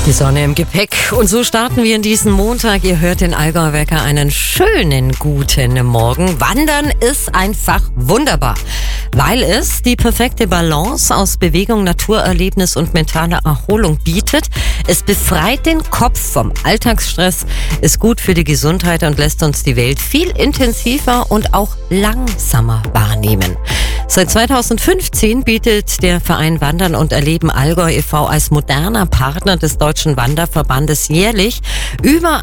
Die Sonne im Gepäck. Und so starten wir in diesen Montag. Ihr hört den Allgäu-Wecker, einen schönen guten Morgen. Wandern ist einfach wunderbar, weil es die perfekte Balance aus Bewegung, Naturerlebnis und mentaler Erholung bietet. Es befreit den Kopf vom Alltagsstress, ist gut für die Gesundheit und lässt uns die Welt viel intensiver und auch langsamer wahrnehmen. Seit 2015 bietet der Verein Wandern und Erleben Allgäu e.V. als moderner Partner des Deutschen Wanderverbandes jährlich über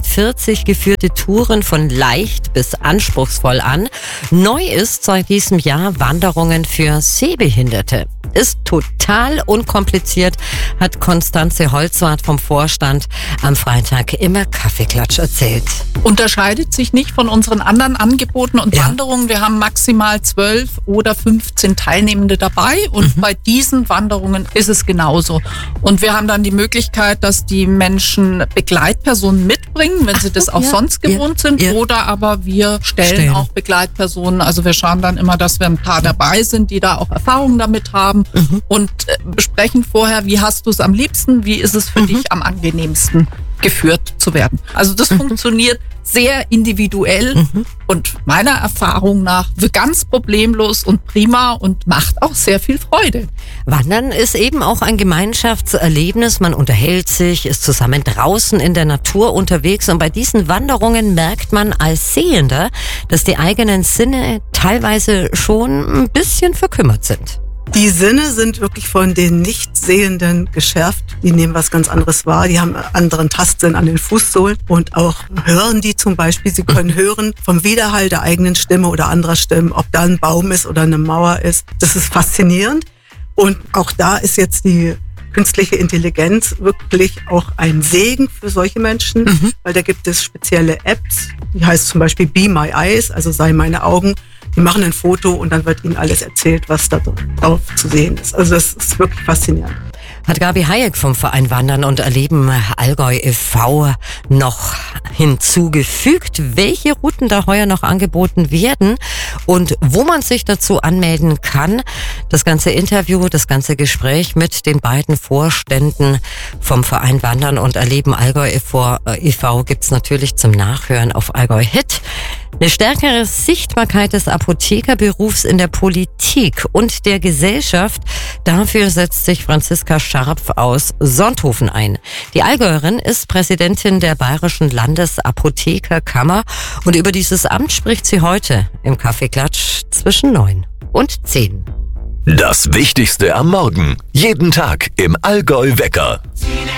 140 geführte Touren von leicht bis anspruchsvoll an. Neu ist seit diesem Jahr Wanderungen für Sehbehinderte. Ist total unkompliziert, hat Konstanze Holzwart vom Vorstand am Freitag im Kaffeeklatsch erzählt. Unterscheidet sich nicht von unseren anderen Angeboten und Wanderungen. Wir haben maximal 12 oder 15 Teilnehmende dabei und bei diesen Wanderungen ist es genauso. Und wir haben dann die Möglichkeit, dass die Menschen Begleitpersonen mitbringen, wenn sie das auch sonst gewohnt sind, oder aber wir stellen auch Begleitpersonen. Also wir schauen dann immer, dass wir ein paar dabei sind, die da auch Erfahrungen damit haben und besprechen vorher, wie hast du es am liebsten, wie ist es für dich am angenehmsten geführt zu werden. Also das funktioniert sehr individuell und meiner Erfahrung nach ganz problemlos und prima und macht auch sehr viel Freude. Wandern ist eben auch ein Gemeinschaftserlebnis. Man unterhält sich, ist zusammen draußen in der Natur unterwegs und bei diesen Wanderungen merkt man als Sehender, dass die eigenen Sinne teilweise schon ein bisschen verkümmert sind. Die Sinne sind wirklich von den Nichtsehenden geschärft. Die nehmen was ganz anderes wahr. Die haben einen anderen Tastsinn an den Fußsohlen und auch hören die zum Beispiel. Sie können hören vom Widerhall der eigenen Stimme oder anderer Stimmen, ob da ein Baum ist oder eine Mauer ist. Das ist faszinierend. Und auch da ist jetzt die künstliche Intelligenz wirklich auch ein Segen für solche Menschen, weil da gibt es spezielle Apps, die heißt zum Beispiel Be My Eyes, also sei meine Augen. Die machen ein Foto und dann wird ihnen alles erzählt, was da drauf zu sehen ist. Also das ist wirklich faszinierend. Hat Gabi Hayek vom Verein Wandern und Erleben Allgäu e.V. noch hinzugefügt, welche Routen da heuer noch angeboten werden und wo man sich dazu anmelden kann. Das ganze Interview, das ganze Gespräch mit den beiden Vorständen vom Verein Wandern und Erleben Allgäu e.V. gibt's natürlich zum Nachhören auf Allgäu Hit. Eine stärkere Sichtbarkeit des Apothekerberufs in der Politik und der Gesellschaft, dafür setzt sich Franziska Scharpf aus Sonthofen ein. Die Allgäuerin ist Präsidentin der Bayerischen Landesapothekerkammer und über dieses Amt spricht sie heute im Kaffeeklatsch zwischen 9 und 10. Das Wichtigste am Morgen. Jeden Tag im Allgäu-Wecker.